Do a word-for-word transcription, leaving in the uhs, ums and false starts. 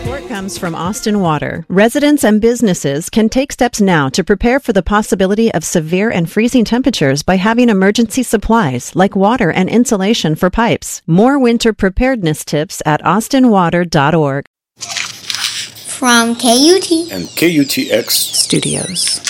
Support comes from Austin Water. Residents and businesses can take steps now to prepare for the possibility of severe and freezing temperatures by having emergency supplies like water and insulation for pipes. More winter preparedness tips at austin water dot org. From K U T and K U T X Studios.